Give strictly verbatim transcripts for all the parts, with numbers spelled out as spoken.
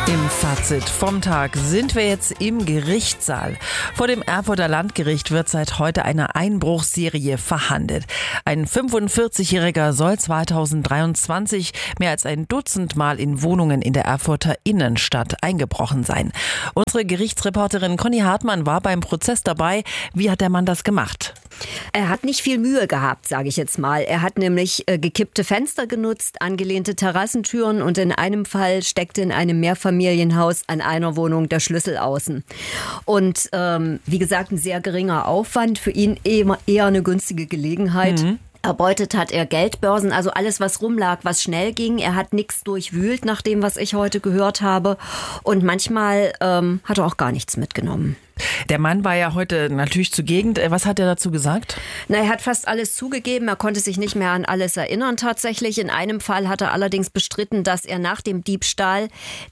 Im Fazit vom Tag sind wir jetzt im Gerichtssaal. Vor dem Erfurter Landgericht wird seit heute eine Einbruchsserie verhandelt. Ein fünfundvierzigjähriger soll zweitausenddreiundzwanzig mehr als ein Dutzend Mal in Wohnungen in der Erfurter Innenstadt eingebrochen sein. Unsere Gerichtsreporterin Conny Hartmann war beim Prozess dabei. Wie hat der Mann das gemacht? Er hat nicht viel Mühe gehabt, sage ich jetzt mal. Er hat nämlich äh, gekippte Fenster genutzt, angelehnte Terrassentüren und in einem Fall steckte in einem Mehrfamilienhaus an einer Wohnung der Schlüssel außen. Und ähm, wie gesagt, ein sehr geringer Aufwand, für ihn eher, eher eine günstige Gelegenheit. Mhm. Erbeutet hat er Geldbörsen, also alles, was rumlag, was schnell ging. Er hat nichts durchwühlt, nach dem, was ich heute gehört habe. Und manchmal ähm, hat er auch gar nichts mitgenommen. Der Mann war ja heute natürlich zugegen. Was hat er dazu gesagt? Na, er hat fast alles zugegeben. Er konnte sich nicht mehr an alles erinnern tatsächlich. In einem Fall hat er allerdings bestritten, dass er nach dem Diebstahl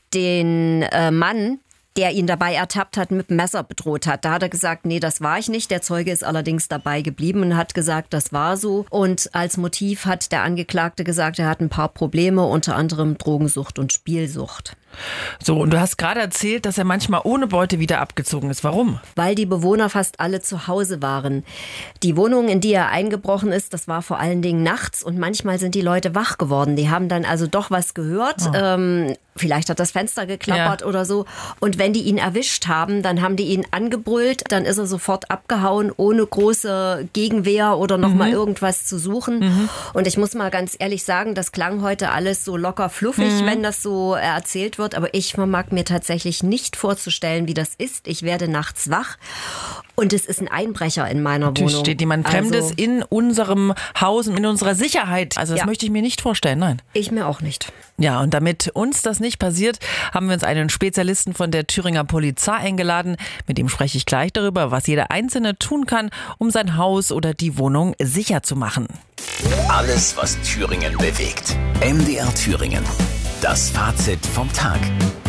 den äh, Mann, der ihn dabei ertappt hat, mit dem Messer bedroht hat. Da hat er gesagt, nee, das war ich nicht. Der Zeuge ist allerdings dabei geblieben und hat gesagt, das war so. Und als Motiv hat der Angeklagte gesagt, er hat ein paar Probleme, unter anderem Drogensucht und Spielsucht. So, und du hast gerade erzählt, dass er manchmal ohne Beute wieder abgezogen ist. Warum? Weil die Bewohner fast alle zu Hause waren. Die Wohnung, in die er eingebrochen ist, das war vor allen Dingen nachts und manchmal sind die Leute wach geworden. Die haben dann also doch was gehört. Oh. Ähm, vielleicht hat das Fenster geklappert ja. oder so. Und wenn die ihn erwischt haben, dann haben die ihn angebrüllt. Dann ist er sofort abgehauen, ohne große Gegenwehr oder noch mhm. mal irgendwas zu suchen. Mhm. Und ich muss mal ganz ehrlich sagen, das klang heute alles so locker fluffig, mhm. wenn das so erzählt wird. Aber ich vermag mir tatsächlich nicht vorzustellen, wie das ist. Ich werde nachts wach und es ist ein Einbrecher in meiner Natürlich Wohnung. Steht jemand Fremdes also, in unserem Haus und in unserer Sicherheit. Also das ja. möchte ich mir nicht vorstellen, nein. Ich mir auch nicht. Ja, und damit uns das nicht passiert, haben wir uns einen Spezialisten von der Thüringer Polizei eingeladen. Mit dem spreche ich gleich darüber, was jeder Einzelne tun kann, um sein Haus oder die Wohnung sicher zu machen. Alles, was Thüringen bewegt. M D R Thüringen. Das Fazit vom Tag.